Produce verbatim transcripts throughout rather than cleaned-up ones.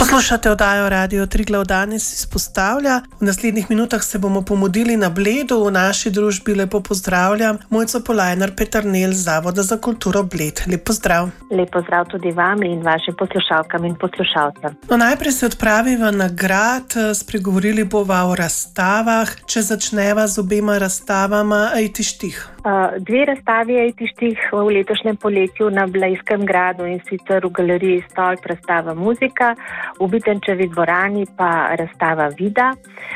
Poslušate oddajo Radio Triglav danes izpostavlja. V naslednjih minutah se bomo pomudili na Bledu. V naši družbi lepo pozdravljam Mojco Polajnar Peternelj z Zavoda za kulturo Bled. Lep pozdrav. Lep pozdrav tudi vam in vašim poslušalkam in poslušalcem. No, najprej se odpraviva na grad, spregovorili bova o razstavah. Če začneva z obema razstavama Ejtištih. Uh, dve razstavi Ejtištih v letošnjem poletju na Blejskem gradu, in sicer v galeriji Stolp razstava Muzika, v Bitenčevi dvorani pa razstava Vida.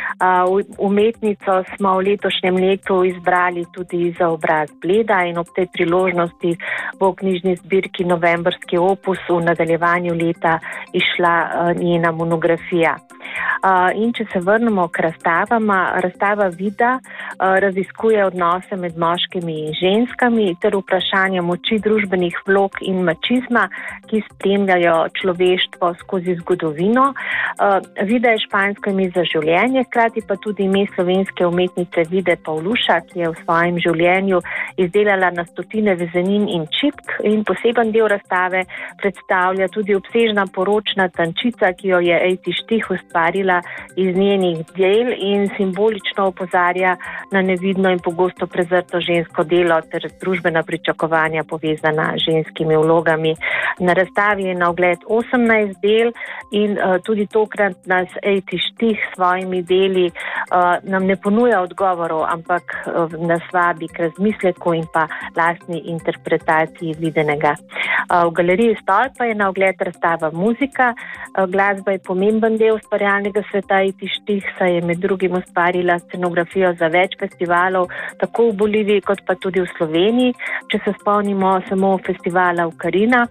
Uh, umetnico smo v letošnjem letu izbrali tudi za obraz Bleda in ob tej priložnosti bo v knjižni zbirki Novembrski opus v nadaljevanju leta išla uh, njena monografija. Uh, in če se vrnemo k razstavama, razstava Vida uh, raziskuje odnose med moškimi in ženskami ter vprašanja moči družbenih vlog in mačizma, ki spremljajo človeštvo skozi zgodovino. Uh, Vida je špansko ime za življenje, hkrati pa tudi ime slovenske umetnice Vide Pavluša, ki je v svojem življenju izdelala na stotine vezenin in čipk, in poseben del razstave predstavlja tudi obsežna poročna tančica, ki jo je Ejtištih ustvarila iz njenih del in simbolično opozarja na nevidno in pogosto prezrto žensko delo ter družbena pričakovanja povezana z ženskimi vlogami. Na razstavi je na ogled osemnajst del in uh, tudi tokrat nas Ejtištih s svojimi deli uh, nam ne ponuja odgovorov, ampak uh, nas vabi k razmisleku in pa lastni interpretaciji videnega. Uh, v galeriji Stolp pa je na ogled razstava Muzika. Uh, glasba je pomemben del ustvarjalnega sveta Ejtištih, saj je med drugim ustvarila scenografijo za več festivalov, tako v Boliviji kot pa tudi v Sloveniji. Če se spomnimo samo festivala v Karina,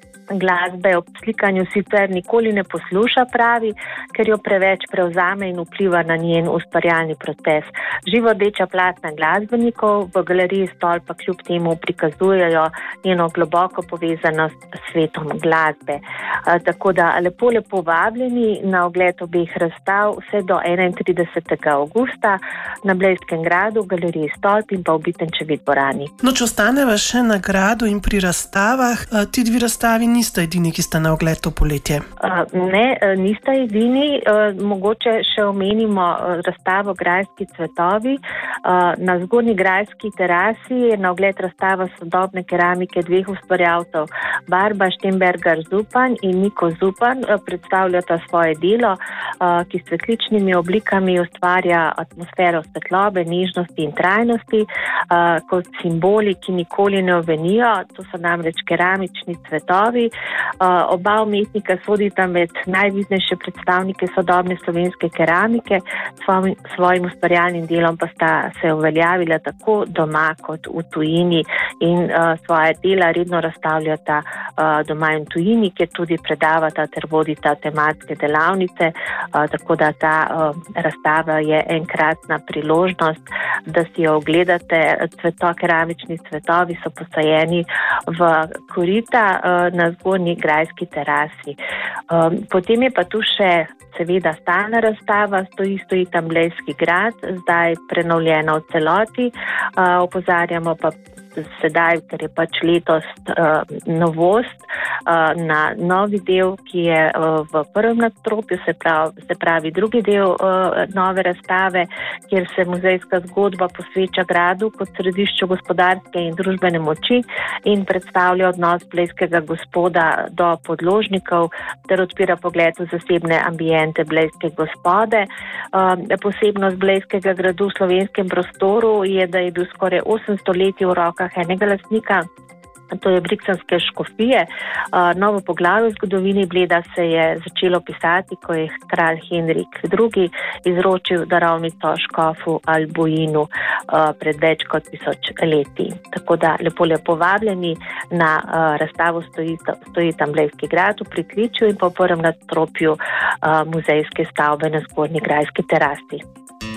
glasbe ob slikanju sicer nikoli ne posluša, pravi, ker jo preveč prevzame in vpliva na njen ustvarjalni proces. Živodeča platna glasbenikov v galeriji Stolp pa kljub temu prikazujejo njeno globoko povezanost s svetom glasbe. A, tako da lepo lepo vabljeni na ogled obeh razstav vse do enaintridesetega avgusta na Blejskem gradu, v galeriji Stolp in pa v Bitenčevi dvorani. No, če ostaneva še na gradu in pri razstavah, ti dve razstavi nista edini, ki sta na ogled to poletje? Uh, ne, nista edini. Uh, mogoče še omenimo uh, razstavo Grajski cvetovi. Uh, na Zgornji grajski terasi je na ogled razstava sodobne keramike dveh ustvarjalcev, Barba Štembergar Zupan in Niko Zupan. Uh, predstavljata svoje delo, uh, ki s cvetličnimi oblikami ustvarja atmosfero svetlobe, nežnosti in trajnosti, uh, kot simboli, ki nikoli ne ovenijo. To so namreč keramični cvetovi. Uh, oba umetnika sodita med najvidnejše predstavnike sodobne slovenske keramike, svojim, svojim ustvarjalnim delom pa sta se uveljavila tako doma kot v tujini in uh, svoje dela redno razstavljata uh, doma in tujini, kjer tudi predavata ter vodita tematske delavnice, uh, tako da ta uh, razstava je enkratna priložnost, da si jo ogledate. Cveto, keramični cvetovi so posajeni v korita uh, na Zgornji grajski terasi. Um, potem je pa tu še seveda stalna razstava, stoji, stoji tam Blejski grad, zdaj prenovljena v celoti. Uh, opozarjamo pa sedaj, ker je pač letos uh, novost, uh, na novi del, ki je uh, v prvem nadstropju, se pravi, se pravi drugi del uh, nove razstave, kjer se muzejska zgodba posveča gradu kot središču gospodarske in družbene moči in predstavlja odnos blejskega gospoda do podložnikov ter odpira pogled v zasebne ambijente blejske gospode. Uh, posebnost Blejskega gradu v slovenskem prostoru je, da je bil skoraj osemsto let v rokah enega lastnika, to je Briksenske škofije. Novo poglavje v zgodovini Bleda se je začelo pisati, ko je kralj Henrik drugi izročil darovnico škofu Albuinu pred več kot tisoč leti. Tako da lepo lepo vabljeni na razstavo stoji, stoji tam Blejski grad v pritličju in po prvem nadstropju muzejske stavbe na Zgornji grajski terasi.